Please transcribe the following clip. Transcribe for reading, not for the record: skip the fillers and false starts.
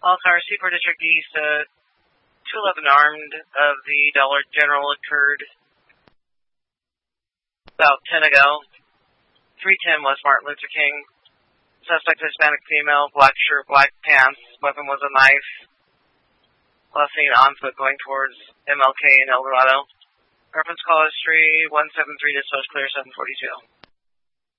All cars, Seaport District East, 211 armed of the Dollar General occurred about 10 ago. 310 West Martin Luther King. Suspect Hispanic female, black shirt, black pants. Weapon was a knife. Last seen on foot going towards MLK in El Dorado. Reference call history 173 dispatch clear 742.